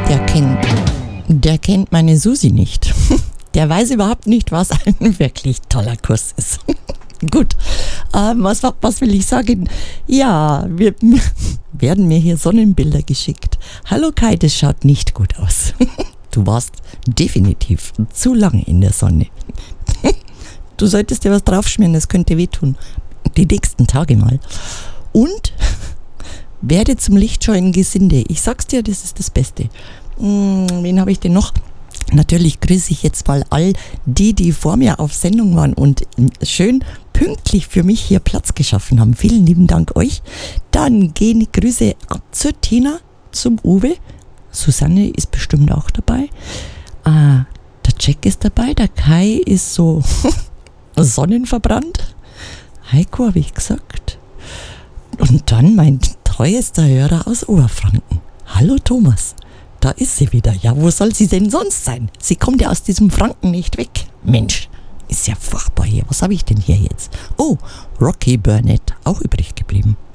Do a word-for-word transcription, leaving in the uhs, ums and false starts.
der kennt, der kennt meine Susi nicht. Der weiß überhaupt nicht, was ein wirklich toller Kuss ist. Gut, ähm, was, was will ich sagen? Ja, wir werden mir hier Sonnenbilder geschickt. Hallo Kai, das schaut nicht gut aus. Du warst definitiv zu lange in der Sonne. Du solltest dir was draufschmieren, das könnte wehtun. Die nächsten Tage mal. Und werde zum lichtscheuen Gesinde. Ich sag's dir, das ist das Beste. Hm, wen habe ich denn noch? Natürlich grüße ich jetzt mal all die, die vor mir auf Sendung waren und schön pünktlich für mich hier Platz geschaffen haben. Vielen lieben Dank euch. Dann gehen die Grüße ab zur Tina, zum Uwe. Susanne ist bestimmt auch dabei. Ah, der Jack ist dabei. Der Kai ist so sonnenverbrannt. Heiko habe ich gesagt. Und dann mein treuester Hörer aus Oberfranken. Hallo Thomas. Da ist sie wieder. Ja, wo soll sie denn sonst sein? Sie kommt ja aus diesem Franken nicht weg. Mensch, ist ja furchtbar hier. Was habe ich denn hier jetzt? Oh, Rocky Burnett, auch übrig geblieben.